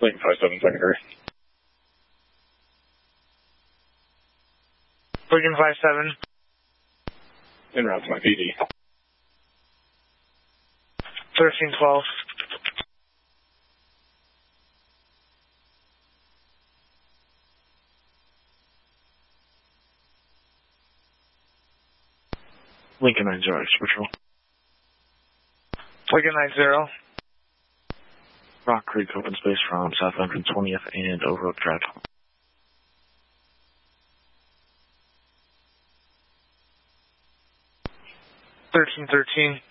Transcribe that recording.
Lincoln 57 secondary. Lincoln 57. En route to my PD. 1312. Lincoln 90, extra patrol. Lincoln 90. Rock Creek, open space from South 120th and Over Oak Drive. 1313.